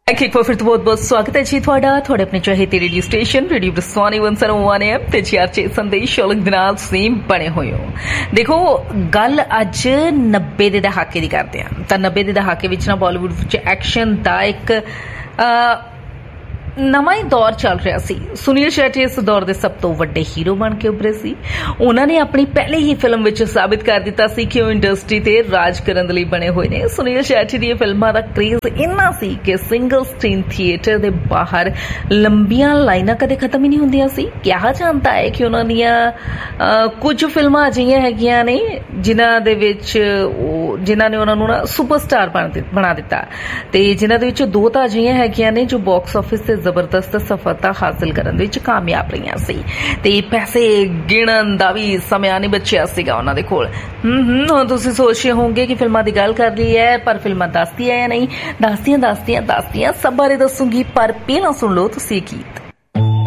एक बार फिर तो बहुत बहुत स्वागत है जी ਤੁਹਾਡਾ ਤੁਹਾਡੇ ਆਪਣੇ ਚਾਹਤੇ ਰੇਡੀਓ ਸਟੇਸ਼ਨ ਰੇਡੀਓ ਬਰਸਵਾਨੀ 101 ਐਮ ਤੇ ਚਰਚੇ ਸੰਦੇਸ਼ ਸ਼ੌਲਕ ਦੇ ਨਾਲ ਤੁਸੀਂ ਬਣੇ ਹੋਏ ਹੋ। ਦੇਖੋ ਗੱਲ ਅੱਜ 90 ਦੇ ਦਹਾਕੇ ਦੀ ਕਰਦੇ ਹਾਂ ਤਾਂ 90 ਦੇ ਦਹਾਕੇ ਵਿੱਚ ਨਾ ਬਾਲੀਵੁੱਡ ਵਿੱਚ ਐਕਸ਼ਨ ਦਾ ਇੱਕ ਨਵਾਂ ਹੀ ਦੌਰ ਚੱਲ ਰਿਹਾ ਸੀ। ਸੁਨੀਲ ਸ਼ੈਟੀ ਇਸ ਦੌਰ ਦੇ ਸਭ ਤੋਂ ਵੱਡੇ ਹੀਰੋ ਬਣ ਕੇ ਉੱਭਰੇ ਸੀ। ਉਹਨਾਂ ਨੇ ਆਪਣੀ ਪਹਿਲੀ ਹੀ ਫਿਲਮ ਵਿੱਚ ਸਾਬਿਤ ਕਰ ਦਿੱਤਾ ਸੀ ਕਿ ਉਹ ਇੰਡਸਟਰੀ ਤੇ ਰਾਜ ਕਰਨ ਦੇ ਲਈ ਬਣੇ ਹੋਏ ਨੇ। ਸੁਨੀਲ ਸ਼ੈਟੀ ਦੀਆਂ ਫਿਲਮਾਂ ਦਾ ਕ੍ਰੇਜ਼ ਇੰਨਾ ਸੀ ਕਿ ਸਿੰਗਲ ਸਕਰੀਨ ਥੀਏਟਰ ਦੇ ਬਾਹਰ ਲੰਬੀਆਂ ਲਾਈਨਾਂ ਕਦੇ ਖਤਮ ਹੀ ਨਹੀਂ ਹੁੰਦੀਆਂ ਸੀ। ਕਿਹਾ ਜਾਂਦਾ ਹੈ ਕਿ ਉਹਨਾਂ ਦੀਆਂ ਕੁਝ ਫਿਲਮਾਂ ਅਜਿਹੀਆਂ ਹੈਗੀਆਂ ਨੇ ਜਿਨ੍ਹਾਂ ਨੇ ਉਹਨਾਂ ਨੂੰ ਨਾ ਸੁਪਰਸਟਾਰ ਬਣਾ ਦਿੱਤਾ ਤੇ ਜਿਨ੍ਹਾਂ ਦੇ ਵਿੱਚ ਦੋ ਤਾਂ ਅਜਿਹੀਆਂ ਹੈਗੀਆਂ ਨੇ ਜੋ ਬਾਕਸ ਆਫਿਸ ਤੇ ਜ਼ਬਰਦਸਤ ਸਫਲਤਾ ਹਾਸਲ ਕਰਨ ਵਿੱਚ ਕਾਮਯਾਬ ਰਹੀਆਂ ਸੀ ਤੇ ਪੈਸੇ ਗਿਣਨ ਦਾ ਵੀ ਸਮਾਂ ਨਹੀਂ ਬਚਿਆ ਸੀਗਾ ਉਹਨਾਂ ਦੇ ਕੋਲ। ਹੁਣ ਤੁਸੀਂ ਸੋਚ ਰਹੇ ਹੋਵੋਗੇ ਕਿ ਫਿਲਮਾਂ ਦੀ ਗੱਲ ਕਰ ਲਈ ਹੈ ਪਰ ਫਿਲਮਾਂ ਦੱਸਦੀ ਹੈ ਜਾਂ ਨਹੀਂ। ਦੱਸਦੀਆਂ ਸਭ ਬਾਰੇ ਦੱਸੂਗੀ ਪਰ ਪਹਿਲਾਂ ਸੁਣ ਲਓ ਤੁਸੀਂ ਗੀਤ।